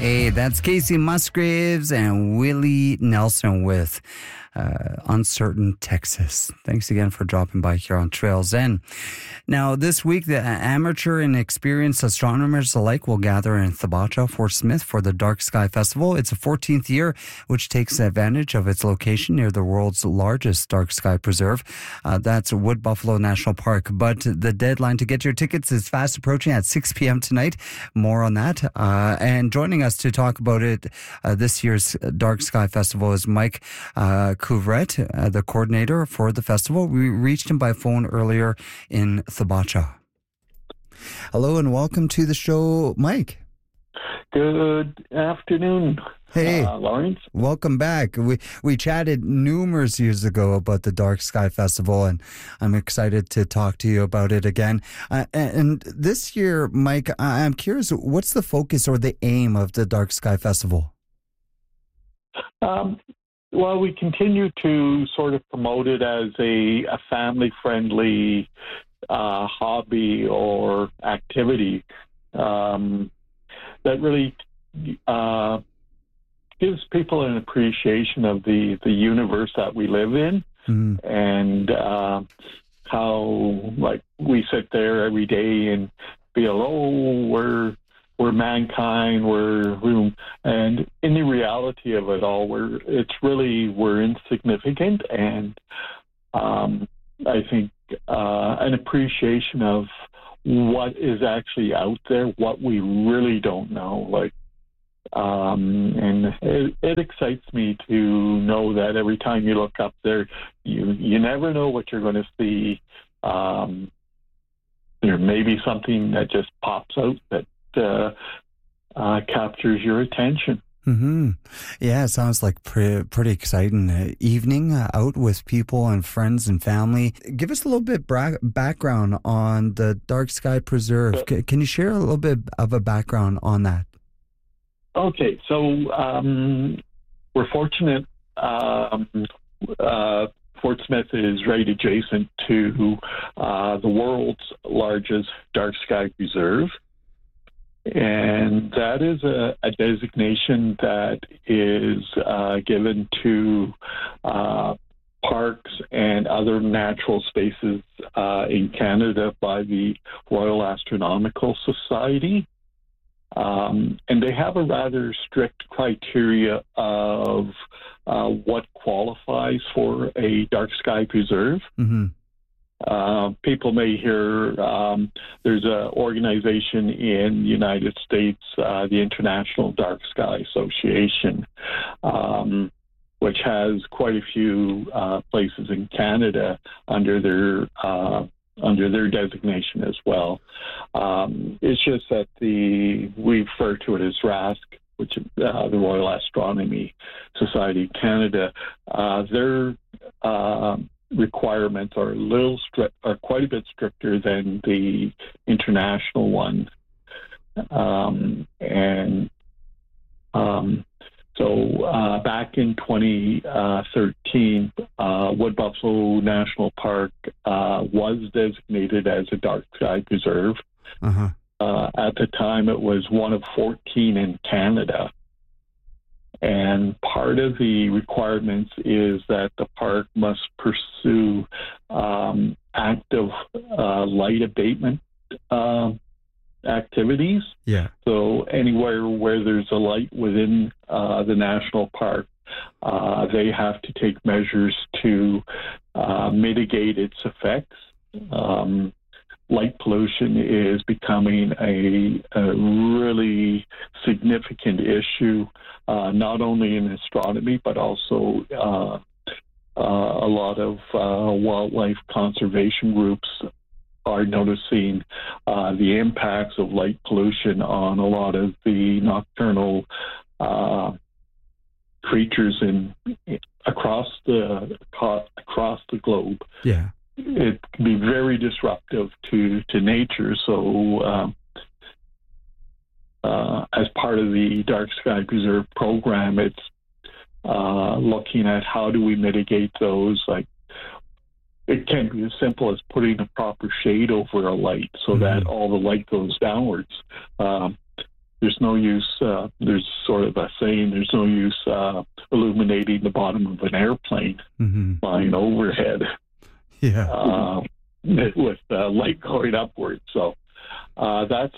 Hey, that's Casey Musgraves and Willie Nelson with Uncertain Texas. Thanks again for dropping by here on Trails Zen. Now, this week, the amateur and experienced astronomers alike will gather in Thibacha, Fort Smith for the Dark Sky Festival. It's a 14th year, which takes advantage of its location near the world's largest dark sky preserve. That's Wood Buffalo National Park. But the deadline to get your tickets is fast approaching at 6 p.m. tonight. More on that. And joining us to talk about it, this year's Dark Sky Festival is Mike Couvret, the coordinator for the festival. We reached him by phone earlier in Thibacha. Hello and welcome to the show, Mike. Good afternoon. Hey, Lawrence. Welcome back. We chatted numerous years ago about the Dark Sky Festival, and I'm excited to talk to you about it again. And this year, Mike, I'm curious, what's the focus or the aim of the Dark Sky Festival? Well, we continue to sort of promote it as a family-friendly hobby or activity that really gives people an appreciation of the universe that we live in, and how, like, we sit there every day and feel, we're mankind, and in the reality of it all, we're insignificant, and I think an appreciation of what is actually out there, what we really don't know, and it excites me to know that every time you look up there, you never know what you're going to see. There may be something that just pops out that captures your attention. Mm-hmm. Yeah, it sounds like pretty exciting evening out with people and friends and family. Give us a little bit background on the Dark Sky Preserve. Can you share a little bit of a background on that? Okay, so we're fortunate. Fort Smith is right adjacent to the world's largest dark sky preserve. And that is a designation that is given to parks and other natural spaces in Canada by the Royal Astronomical Society. And they have a rather strict criteria of what qualifies for a dark sky preserve. Mm-hmm. People may hear there's an organization in the United States, the International Dark Sky Association, which has quite a few places in Canada under their designation as well. It's just that we refer to it as RASC, which is the Royal Astronomy Society of Canada. Their requirements are quite a bit stricter than the international one, so back in 2013, Wood Buffalo National Park was designated as a dark sky preserve. Uh-huh. At the time, it was one of 14 in Canada. And part of the requirements is that the park must pursue active light abatement activities. Yeah. So anywhere where there's a light within the national park, they have to take measures to mitigate its effects. Light pollution is becoming a really significant issue, not only in astronomy, but also a lot of wildlife conservation groups are noticing the impacts of light pollution on a lot of the nocturnal creatures across the globe. Yeah. It can be very disruptive to nature. So as part of the Dark Sky Preserve program, it's looking at how do we mitigate those. Like, it can be as simple as putting a proper shade over a light so that all the light goes downwards. there's no use. There's sort of a saying: there's no use illuminating the bottom of an airplane flying overhead. Yeah. With light going upwards. So that's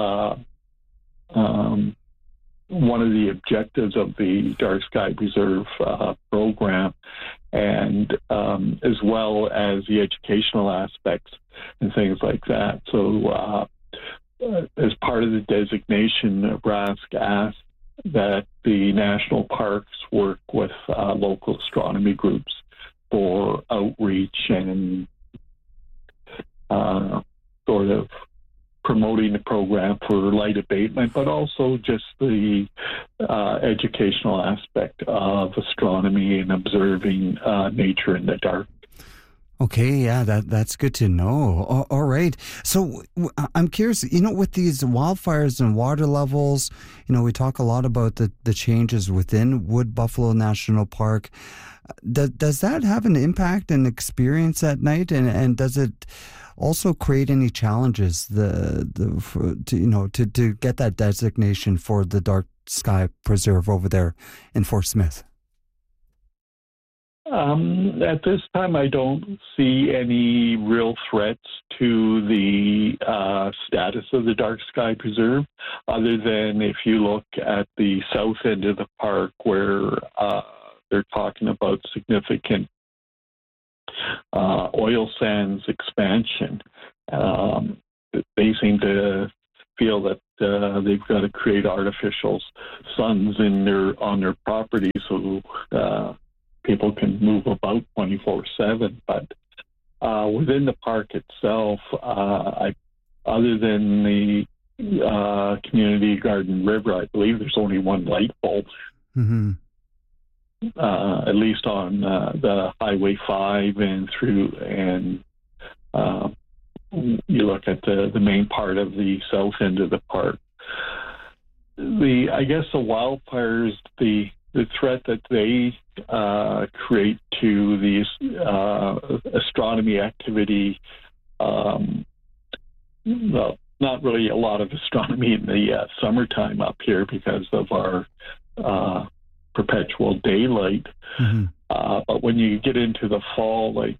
one of the objectives of the Dark Sky Preserve program, and as well as the educational aspects and things like that. So as part of the designation, Nebraska asked that the national parks work with local astronomy groups for outreach and sort of promoting the program for light abatement, but also just the educational aspect of astronomy and observing nature in the dark. Okay, yeah, that's good to know. All right. So I'm curious, with these wildfires and water levels, we talk a lot about the changes within Wood Buffalo National Park. Does that have an impact and experience at night, and does it also create any challenges to get that designation for the Dark Sky Preserve over there in Fort Smith? At this time, I don't see any real threats to the status of the Dark Sky Preserve, other than if you look at the south end of the park where they're talking about significant oil sands expansion. They seem to feel that they've got to create artificial suns on their property so people can move about 24/7. But within the park itself, other than the community garden river, I believe there's only one light bulb. Mm-hmm. At least on the Highway 5 and through, and you look at the main part of the south end of the park. I guess the wildfires, the threat that they create to the astronomy activity, well, not really a lot of astronomy in the summertime up here because of our perpetual daylight. Mm-hmm. But when you get into the fall, like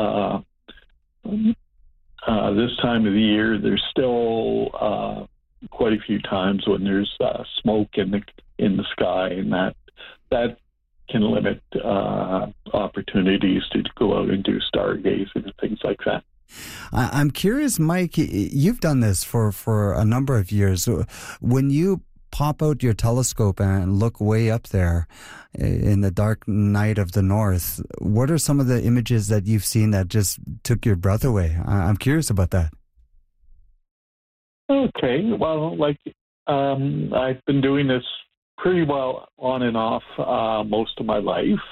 this time of the year, there's still quite a few times when there's smoke in the sky, and that can limit opportunities to go out and do stargazing and things like that. I'm curious, Mike, you've done this for a number of years. When you pop out your telescope and look way up there in the dark night of the north, what are some of the images that you've seen that just took your breath away? I'm curious about that. Okay, well, I've been doing this pretty well on and off most of my life,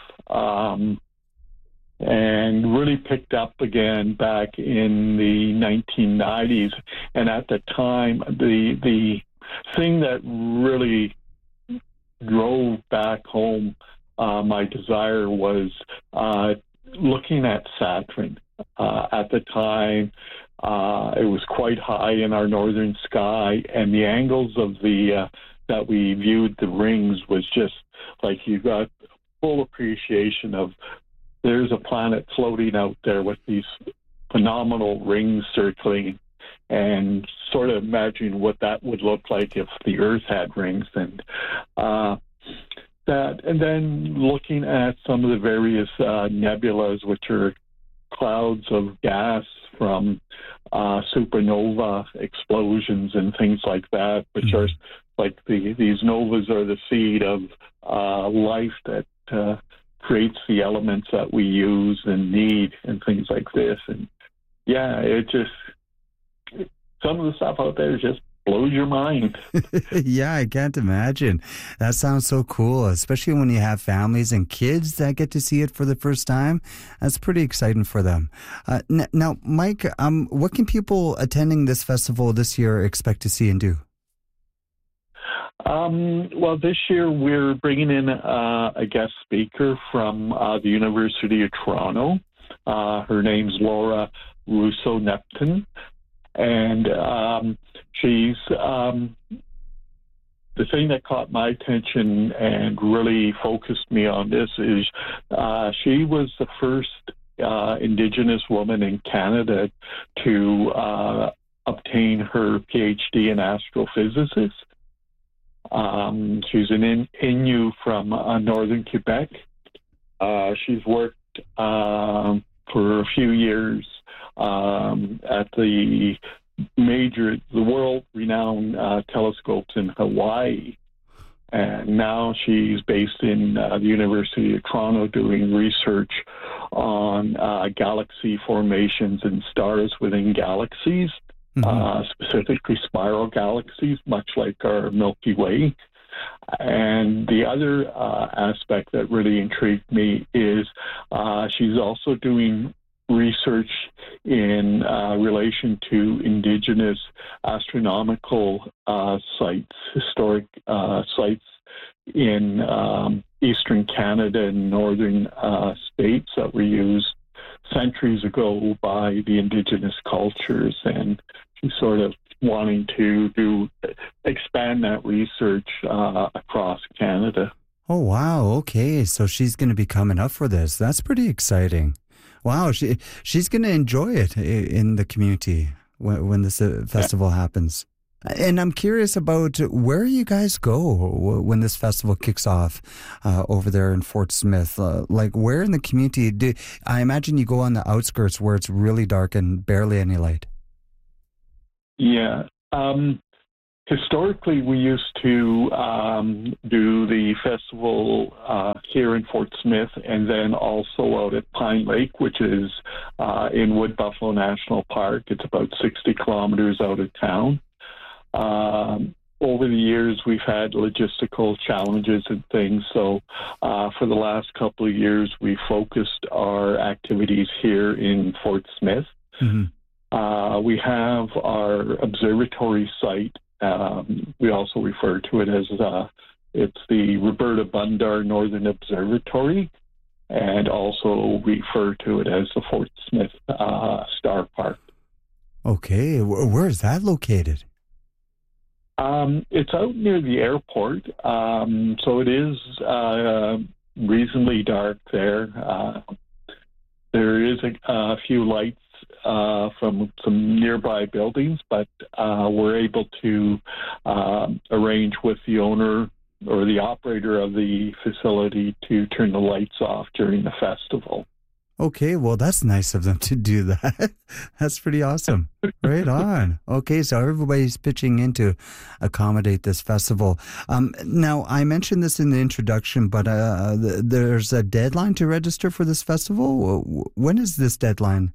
and really picked up again back in the 1990s. And at the time, the thing that really drove back home my desire was looking at Saturn. At the time, it was quite high in our northern sky, and the angles of that we viewed the rings was just like you got full appreciation of there's a planet floating out there with these phenomenal rings circling, and sort of imagining what that would look like if the Earth had rings, and then looking at some of the various nebulas, which are clouds of gas from supernova explosions and things like that, which are like these novas are the seed of life that creates the elements that we use and need and things like this. And yeah, some of the stuff out there just blows your mind. Yeah, I can't imagine. That sounds so cool, especially when you have families and kids that get to see it for the first time. That's pretty exciting for them. Now, Mike, what can people attending this festival this year expect to see and do? Well, this year we're bringing in a guest speaker from the University of Toronto. Her name's Laura Russo-Neptun. And she's the thing that caught my attention and really focused me on this is she was the first Indigenous woman in Canada to obtain her PhD in astrophysics. She's an Innu from northern Quebec. She's worked for a few years at the world-renowned telescopes in Hawaii. And now she's based in the University of Toronto doing research on galaxy formations and stars within galaxies, specifically spiral galaxies, much like our Milky Way. And the other aspect that really intrigued me is she's also doing research in relation to Indigenous astronomical sites, historic sites in eastern Canada and northern states that were used centuries ago by the Indigenous cultures. And she's sort of wanting to expand that research across Canada. Oh, wow. Okay. So she's going to be coming up for this. That's pretty exciting. Wow, she's going to enjoy it in the community when this festival happens. And I'm curious about where you guys go when this festival kicks off over there in Fort Smith. Like, where in the community? I imagine you go on the outskirts where it's really dark and barely any light. Yeah. Historically, we used to do the festival here in Fort Smith and then also out at Pine Lake, which is in Wood Buffalo National Park. It's about 60 kilometers out of town. Over the years, we've had logistical challenges and things. So for the last couple of years, we focused our activities here in Fort Smith. Mm-hmm. We have our observatory site. We also refer to it as it's the Roberta Bundar Northern Observatory, and also refer to it as the Fort Smith Star Park. Okay, where is that located? It's out near the airport, so it is reasonably dark there. There is a few lights from some nearby buildings, but we're able to arrange with the owner or the operator of the facility to turn the lights off during the festival. Okay, well, that's nice of them to do that. That's pretty awesome. Right on. Okay, so everybody's pitching in to accommodate this festival. Now, I mentioned this in the introduction, but there's a deadline to register for this festival. When is this deadline?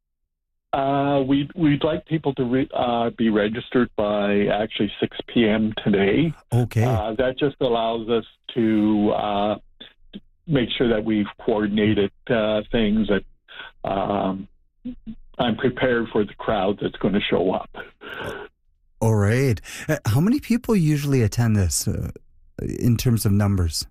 We'd like people to be registered by actually 6 p.m. today. Okay. That just allows us to make sure that we've coordinated things, that I'm prepared for the crowd that's going to show up. All right. How many people usually attend this in terms of numbers?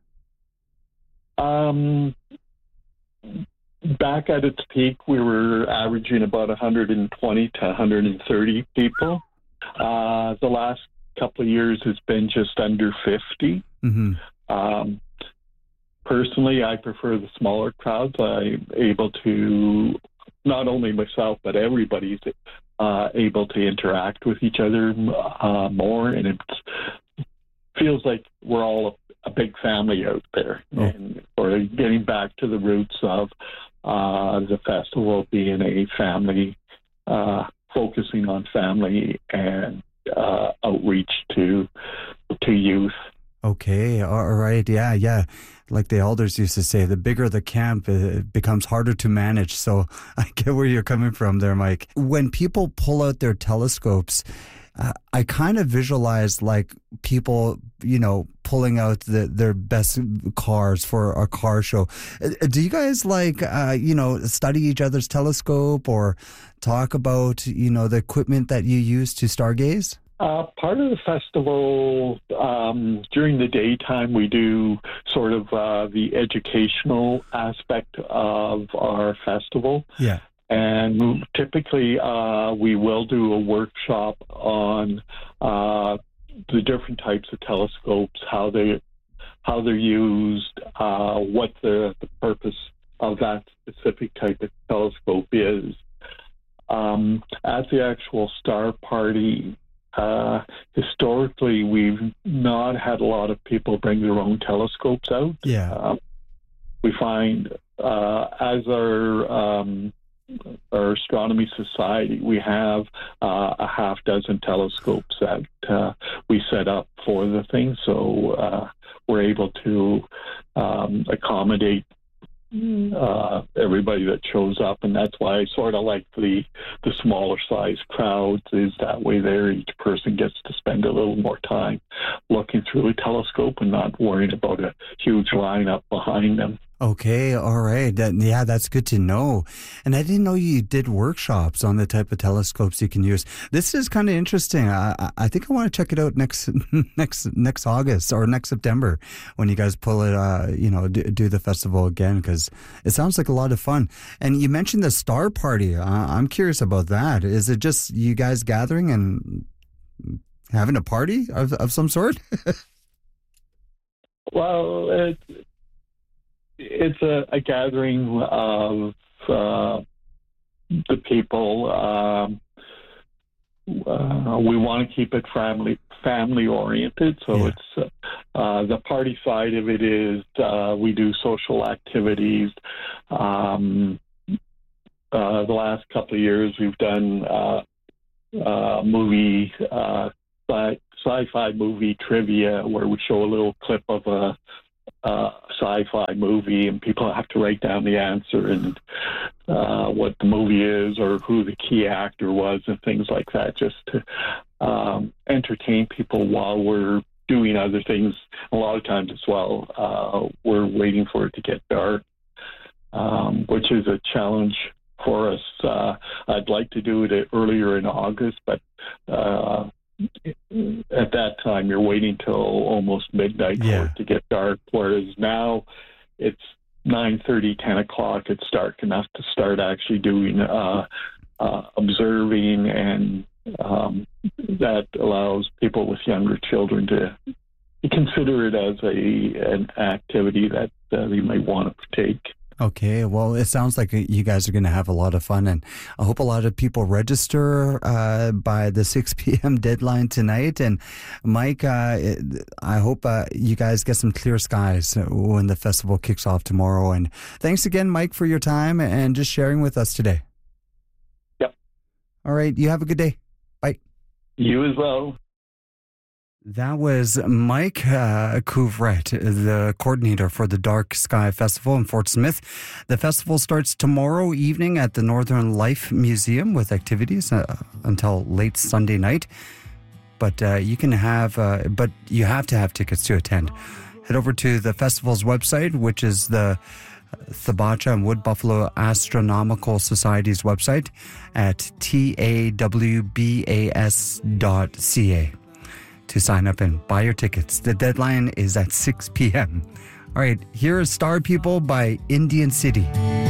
Back at its peak, we were averaging about 120 to 130 people. The last couple of years, it's been just under 50. Mm-hmm. Personally, I prefer the smaller crowds. I'm able to, not only myself, but everybody's able to interact with each other more, and it feels like we're all a big family out there. Oh. And or getting back to the roots of the festival being a family, focusing on family and outreach to youth. Okay, all right, yeah. Like the elders used to say, the bigger the camp, it becomes harder to manage. So I get where you're coming from there, Mike. When people pull out their telescopes, I kind of visualize like people, pulling out their best cars for a car show. Do you guys study each other's telescope or talk about, the equipment that you use to stargaze? Part of the festival, during the daytime, we do sort of the educational aspect of our festival. Yeah. And typically, we will do a workshop on the different types of telescopes, how they're used, what the purpose of that specific type of telescope is. At the actual star party, historically, we've not had a lot of people bring their own telescopes out. Yeah. We find as our astronomy society, we have a half dozen telescopes that we set up for the thing, so we're able to accommodate everybody that shows up, and that's why I sort of like the smaller size crowds. Is that way there each person gets to spend a little more time looking through a telescope and not worrying about a huge lineup behind them. Okay, all right. That's good to know. And I didn't know you did workshops on the type of telescopes you can use. This is kind of interesting. I think I want to check it out next August or next September when you guys pull it, do the festival again, because it sounds like a lot of fun. And you mentioned the star party. I'm curious about that. Is it just you guys gathering and having a party of some sort? Well, it's a gathering of the people. We want to keep it family oriented, so it's the party side of it is we do social activities. The last couple of years we've done movie sci-fi movie trivia where we show a little clip of a sci-fi movie, and people have to write down the answer and what the movie is or who the key actor was and things like that, just to entertain people while we're doing other things. A lot of times as well, we're waiting for it to get dark, which is a challenge for us. I'd like to do it earlier in August, but at that time you're waiting till almost midnight for it to get dark, whereas now it's 9:30, 10 o'clock. It's dark enough to start actually doing observing, and that allows people with younger children to consider it as an activity that they might want to partake. Okay, well, it sounds like you guys are going to have a lot of fun, and I hope a lot of people register by the 6 p.m. deadline tonight. And Mike, I hope you guys get some clear skies when the festival kicks off tomorrow. And thanks again, Mike, for your time and just sharing with us today. Yep. All right, you have a good day. Bye. You as well. That was Mike Couvret, the coordinator for the Dark Sky Festival in Fort Smith. The festival starts tomorrow evening at the Northern Life Museum with activities until late Sunday night. But you have to have tickets to attend. Head over to the festival's website, which is the Thabacha and Wood Buffalo Astronomical Society's website at tawbas.ca. to sign up and buy your tickets. The deadline is at 6 p.m. All right, here is Star People by Indian City.